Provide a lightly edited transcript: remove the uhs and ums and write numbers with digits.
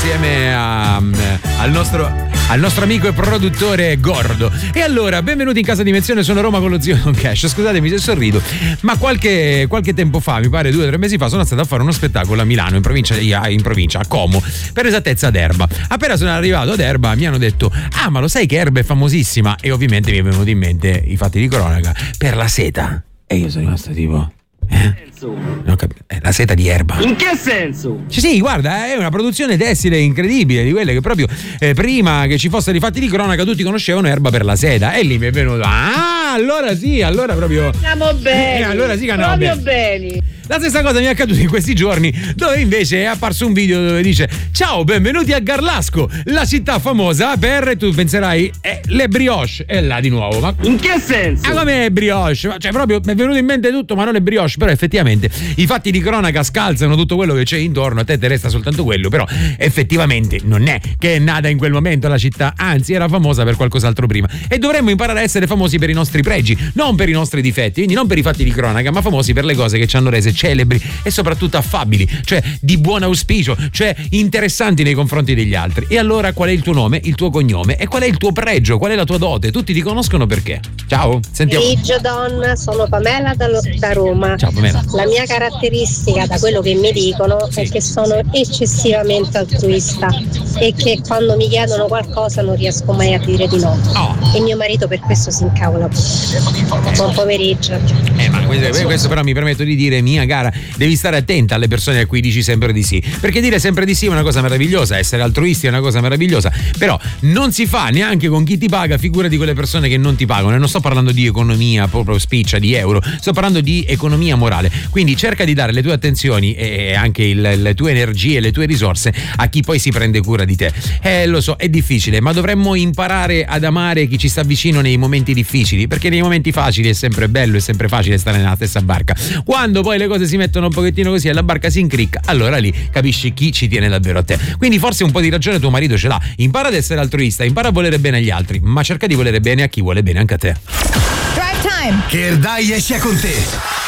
insieme al nostro amico e produttore Gordo. E allora, benvenuti in Casa Dimensione, sono Roma con lo zio Don Cash. Scusatemi se sorrido, ma qualche tempo fa, mi pare 2 o 3 mesi fa, sono stato a fare uno spettacolo a Milano, in provincia, a Como, per esattezza ad Erba. Appena sono arrivato ad Erba mi hanno detto: ah, ma lo sai che Erba è famosissima? E ovviamente mi è venuto in mente i fatti di cronaca per la seta. E io sono rimasto tipo... la seta di Erba. In che senso? Sì, guarda, è una produzione tessile incredibile, di quelle che proprio prima che ci fossero i fatti di cronaca tutti conoscevano Erba per la seta. E lì mi è venuto: ah, allora sì, allora proprio andiamo bene. Allora sì che andiamo proprio bene. bene. La stessa cosa mi è accaduta in questi giorni, dove invece è apparso un video dove dice: ciao, benvenuti a Garlasco, la città famosa per, tu penserai, le brioche. E là di nuovo, ma in che senso? Ma come brioche? Cioè proprio mi è venuto in mente tutto, ma non le brioche. Però effettivamente i fatti di cronaca scalzano tutto quello che c'è intorno, a te resta soltanto quello. Però effettivamente non è che è nata in quel momento la città, anzi era famosa per qualcos'altro prima. E dovremmo imparare a essere famosi per i nostri pregi, non per i nostri difetti, quindi non per i fatti di cronaca, ma famosi per le cose che ci hanno rese celebri e soprattutto affabili, cioè di buon auspicio, cioè interessanti nei confronti degli altri. E allora qual è il tuo nome, il tuo cognome e qual è il tuo pregio, qual è la tua dote? Tutti ti conoscono perché? Ciao, sentiamo. Pomeriggio donna, sono Pamela da Roma. Ciao Pamela. La mia caratteristica, da quello che mi dicono, è che sono eccessivamente altruista e che quando mi chiedono qualcosa non riesco mai a dire di no. E mio marito per questo si incavola. Buon pomeriggio. Ma questo però mi permetto di dire, mia cara, devi stare attenta alle persone a cui dici sempre di sì, perché dire sempre di sì è una cosa meravigliosa, essere altruisti è una cosa meravigliosa, però non si fa neanche con chi ti paga, figurati quelle persone che non ti pagano. E non sto parlando di economia proprio spiccia di euro, sto parlando di economia morale. Quindi cerca di dare le tue attenzioni e anche le tue energie, le tue risorse a chi poi si prende cura di te. Lo so, è difficile, ma dovremmo imparare ad amare chi ci sta vicino nei momenti difficili, perché nei momenti facili è sempre bello, è sempre facile stare nella stessa barca. Quando poi le cose si mettono un pochettino così e la barca si incricca, allora lì capisci chi ci tiene davvero a te. Quindi forse un po' di ragione tuo marito ce l'ha. Impara ad essere altruista, impara a volere bene agli altri, ma cerca di volere bene a chi vuole bene anche a te. Drive time! Che dai esce con te!